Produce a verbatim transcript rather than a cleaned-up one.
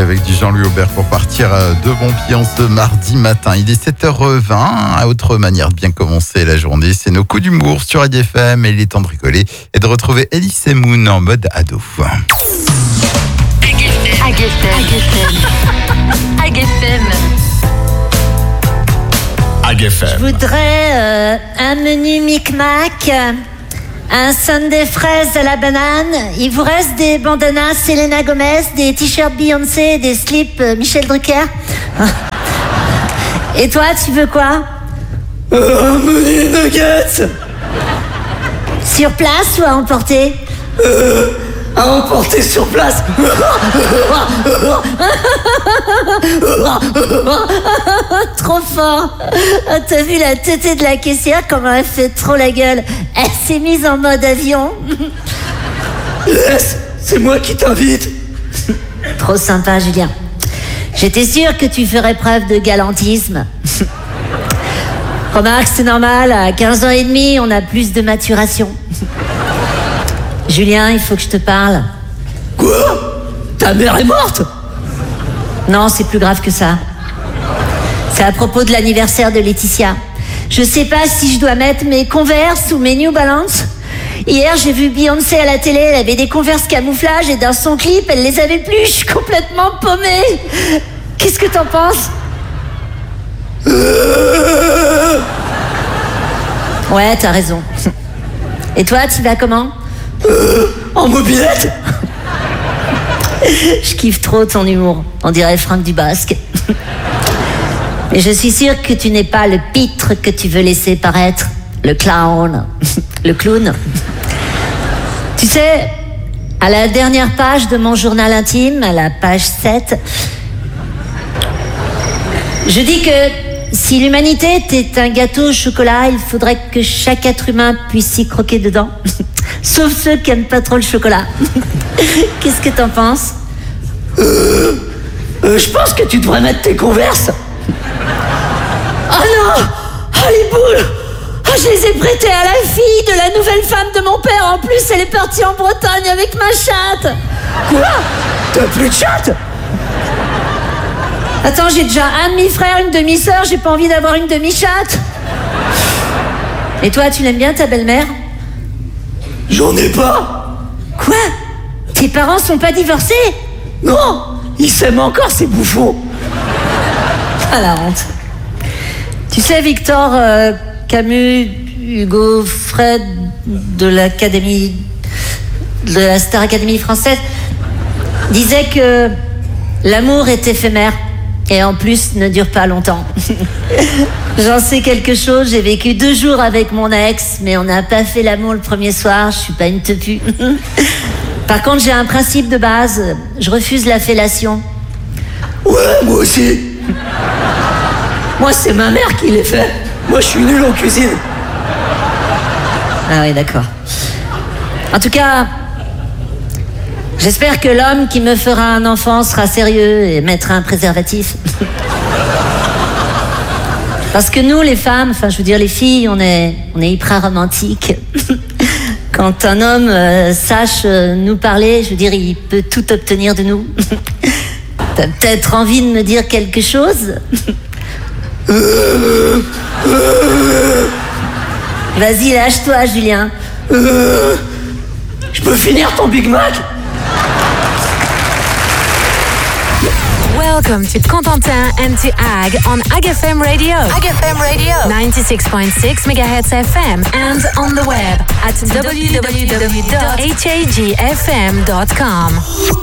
avec du Jean-Louis Aubert pour partir de bon pied en ce mardi matin. Il est sept heures vingt. À autre manière de bien commencer la journée, c'est nos coups d'humour sur A G F M. Et il est temps de rigoler et de retrouver Elise et Moon en mode ado. A G F M. A G F M. A G F M. Je voudrais euh, un menu micmac, un sundae fraise à la banane. Il vous reste des bandanas Selena Gomez, des t-shirts Beyoncé, des slips euh, Michel Drucker. Et toi, tu veux quoi? euh, Un menu nuggets. Sur place ou à emporter? euh, À emporter sur place. Trop fort. Oh, t'as vu la tétée de la caissière, comment elle fait trop la gueule. Elle s'est mise en mode avion. Yes, c'est moi qui t'invite. Trop sympa, Julien. J'étais sûre que tu ferais preuve de galantisme. Remarque, c'est normal, à quinze ans et demi, on a plus de maturation. Julien, il faut que je te parle. Quoi? Ta mère est morte? Non, c'est plus grave que ça. C'est à propos de l'anniversaire de Laetitia. Je sais pas si je dois mettre mes Converse ou mes New Balance. Hier, j'ai vu Beyoncé à la télé, elle avait des Converse camouflage et dans son clip, elle les avait plus. Je suis complètement paumée. Qu'est-ce que t'en penses? euh... Ouais, t'as raison. Et toi, tu vas comment? euh, En mobilette. Je kiffe trop ton humour. On dirait Franck Dubosc. Mais je suis sûre que tu n'es pas le pitre que tu veux laisser paraître. Le clown. Le clown. Tu sais, à la dernière page de mon journal intime, à la page sept, je dis que si l'humanité était un gâteau au chocolat, il faudrait que chaque être humain puisse y croquer dedans. Sauf ceux qui aiment pas trop le chocolat. Qu'est-ce que t'en penses? euh, euh, Je pense que tu devrais mettre tes Converse. Oh non! Oh les boules! Oh, je les ai prêtées à la fille de la nouvelle femme de mon père. En plus, elle est partie en Bretagne avec ma chatte. Quoi? T'as plus de chatte? Attends, j'ai déjà un demi-frère, une demi-sœur. J'ai pas envie d'avoir une demi-chatte. Et toi, tu l'aimes bien ta belle-mère? J'en ai pas. Quoi? Tes parents sont pas divorcés? Non, ils s'aiment encore, ces bouffons. Ah la honte. Tu sais, Victor, euh, Camus, Hugo, Fred de l'Académie, de la Star Académie française, disait que l'amour est éphémère et en plus ne dure pas longtemps. J'en sais quelque chose, j'ai vécu deux jours avec mon ex, mais on n'a pas fait l'amour le premier soir, je suis pas une tepu. Par contre, j'ai un principe de base, je refuse la fellation. Ouais, moi aussi. Moi, c'est ma mère qui les fait. Moi, je suis nul en cuisine. Ah oui, d'accord. En tout cas, j'espère que l'homme qui me fera un enfant sera sérieux et mettra un préservatif. Parce que nous, les femmes, enfin, je veux dire, les filles, on est, on est hyper romantiques. Quand un homme euh, sache euh, nous parler, je veux dire, il peut tout obtenir de nous. T'as peut-être envie de me dire quelque chose? euh, euh, Vas-y, lâche-toi, Julien. euh, Je peux finir ton Big Mac? Welcome to Constantin and to Ag on A G F M Radio. A G F M Radio. ninety-six point six megahertz F M and on the web at w w w dot h a g f m dot com.